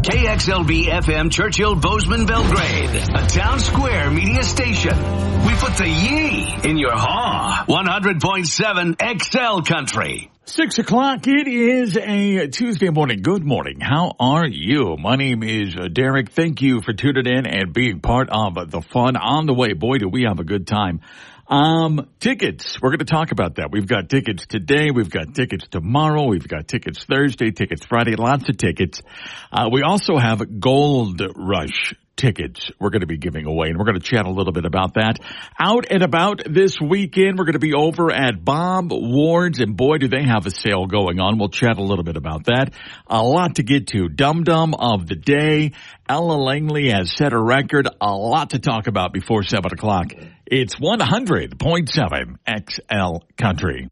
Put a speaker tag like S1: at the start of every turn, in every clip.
S1: KXLB FM Churchill Bozeman Belgrade, a town square media station. We put the yee in your haw. 100.7 XL Country.
S2: 6 o'clock. It is a Tuesday morning. Good morning. How are you? My name is Derek. Thank you for tuning in and being part of the fun on the way. Boy, do we have a good time. Tickets. We're going to talk about that. We've got tickets today. We've got tickets tomorrow. We've got tickets Thursday, tickets Friday, lots of tickets. We also have Gold Rush tickets we're going to be giving away, and we're going to chat a little bit about that. Out and about this weekend, we're going to be over at Bob Ward's, and boy, do they have a sale going on. We'll chat a little bit about that. A lot to get to. Dum Dum of the day. Ella Langley has set a record. A lot to talk about before 7 o'clock. It's 100.7 XL Country.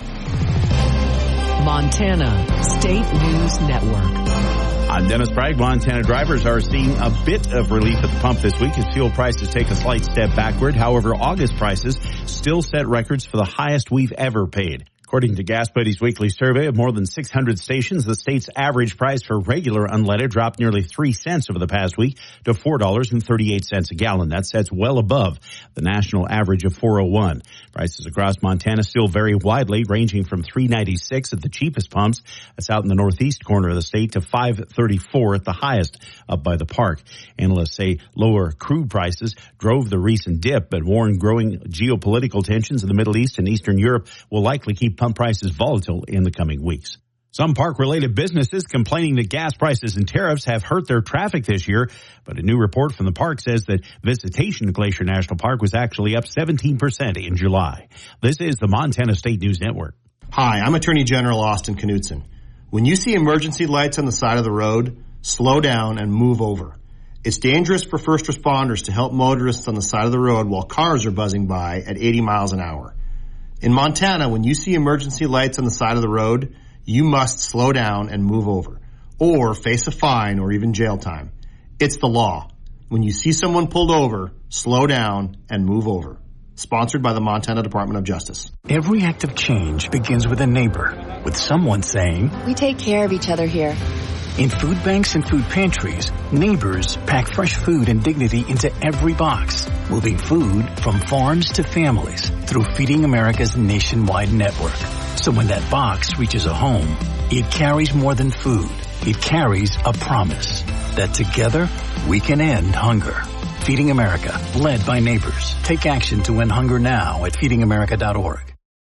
S3: Montana State News Network.
S4: I'm Dennis Bragg. Montana drivers are seeing a bit of relief at the pump this week as fuel prices take a slight step backward. However, August prices still set records for the highest we've ever paid. According to Gas Buddy's weekly survey of more than 600 stations, the state's average price for regular unleaded dropped nearly 3 cents over the past week to $4.38 a gallon. That sets well above the national average of $4.01. Prices across Montana still vary widely, ranging from $3.96 at the cheapest pumps, that's out in the northeast corner of the state, to $5.34 at the highest up by the park. Analysts say lower crude prices drove the recent dip, but warn growing geopolitical tensions in the Middle East and Eastern Europe will likely keep pump prices volatile in the coming weeks. Some park-related businesses complaining that gas prices and tariffs have hurt their traffic this year, but a new report from the park says that visitation to Glacier National Park was actually up 17% in July. This is the Montana State News Network.
S5: Hi, I'm Attorney General Austin Knudsen. When you see emergency lights on the side of the road, slow down and move over. It's dangerous for first responders to help motorists on the side of the road while cars are buzzing by at 80 miles an hour. In Montana, when you see emergency lights on the side of the road, you must slow down and move over, or face a fine or even jail time. It's the law. When you see someone pulled over, slow down and move over. Sponsored by the Montana Department of Justice.
S6: Every act of change begins with a neighbor, with someone saying,
S7: "We take care of each other here."
S6: In food banks and food pantries, neighbors pack fresh food and dignity into every box, moving food from farms to families through Feeding America's nationwide network. So when that box reaches a home, it carries more than food. It carries a promise that together we can end hunger. Feeding America, led by neighbors. Take action to end hunger now at feedingamerica.org.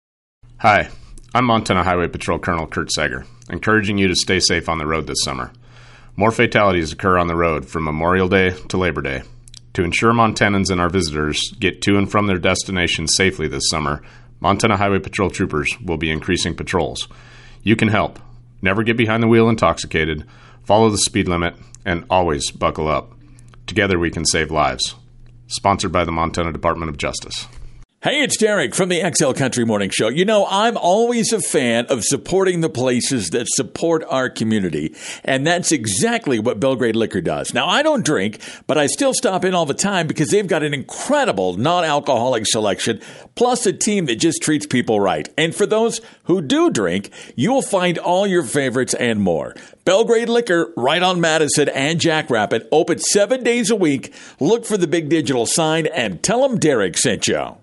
S8: Hi, I'm Montana Highway Patrol Colonel Kurt Sager, encouraging you to stay safe on the road this summer. More fatalities occur on the road from Memorial Day to Labor Day. To ensure Montanans and our visitors get to and from their destinations safely this summer, Montana Highway Patrol troopers will be increasing patrols. You can help. Never get behind the wheel intoxicated, follow the speed limit, and always buckle up. Together we can save lives. Sponsored by the Montana Department of Justice.
S2: Hey, it's Derek from the XL Country Morning Show. You know, I'm always a fan of supporting the places that support our community, and that's exactly what Belgrade Liquor does. Now, I don't drink, but I still stop in all the time because they've got an incredible non-alcoholic selection, plus a team that just treats people right. And for those who do drink, you'll find all your favorites and more. Belgrade Liquor, right on Madison and Jackrabbit, open 7 days a week. Look for the big digital sign and tell them Derek sent you.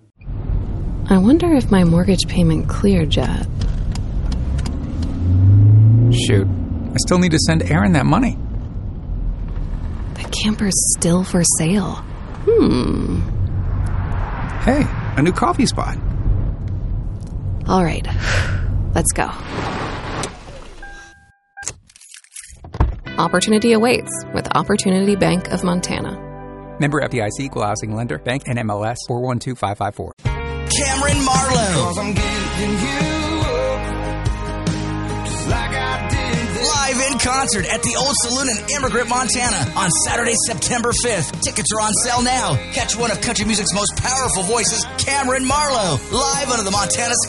S7: I wonder if my mortgage payment cleared yet.
S9: Shoot, I still need to send Aaron that money.
S7: The camper's still for sale.
S9: Hey, a new coffee spot.
S7: All right, let's go. Opportunity awaits with Opportunity Bank of Montana.
S9: Member FDIC, Equal Housing Lender, Bank NMLS 412554.
S10: Cameron Marlowe. Live in concert at the Old Saloon in Emigrant, Montana on Saturday, September 5th. Tickets are on sale now. Catch one of country music's most powerful voices, Cameron Marlowe, live under the Montana